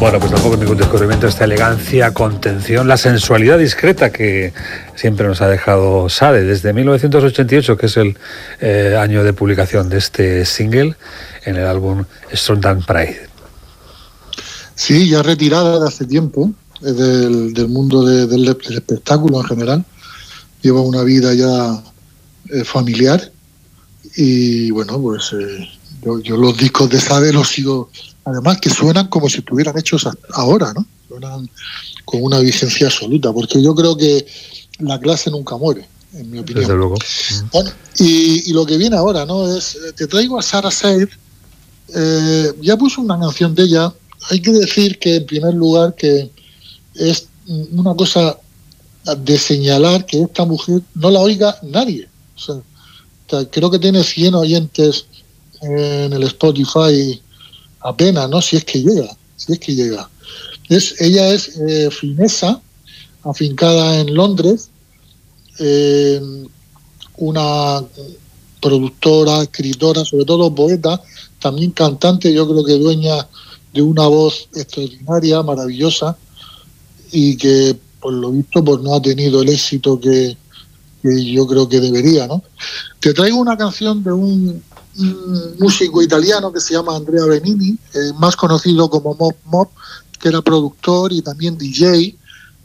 Bueno, pues tampoco es ningún descubrimiento esta elegancia, contención, la sensualidad discreta que siempre nos ha dejado Sade desde 1988, que es el año de publicación de este single en el álbum Strong Than Pride. Sí, ya retirada de hace tiempo del mundo del espectáculo en general. Lleva una vida ya familiar y bueno, pues yo los discos de Sade los sigo, además que suenan como si estuvieran hechos ahora, ¿no? Suenan con una vigencia absoluta, porque yo creo que la clase nunca muere, en mi opinión. Desde luego. Bueno, y lo que viene ahora, ¿no? Te traigo a Sarah Said. Ya puso una canción de ella. Hay que decir que, en primer lugar, que es una cosa de señalar que esta mujer no la oiga nadie. O sea, creo que tiene 100 oyentes en el Spotify apenas, ¿no? Si es que llega. Ella es finesa, afincada en Londres, una productora, escritora, sobre todo poeta, también cantante, yo creo que dueña de una voz extraordinaria, maravillosa, y que por lo visto pues no ha tenido el éxito que yo creo que debería, ¿no? Te traigo una canción de un músico italiano que se llama Andrea Benini, más conocido como Mop Mop, que era productor y también DJ,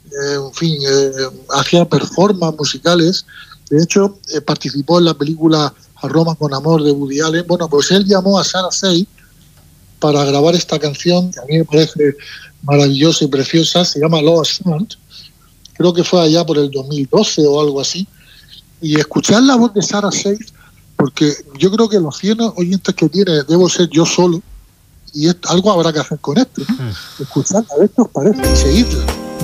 hacía performances musicales. De hecho, participó en la película A Roma con Amor de Woody Allen. Bueno, pues él llamó a Sarah Said para grabar esta canción, que a mí me parece maravillosa y preciosa. Se llama Lost Sound. Creo que fue allá por el 2012 o algo así. Y escuchar la voz de Sarah Said, porque yo creo que los 100 oyentes que tiene debo ser yo solo, y algo habrá que hacer con esto, ¿no? Escucharla, a ver qué os parece y seguirla.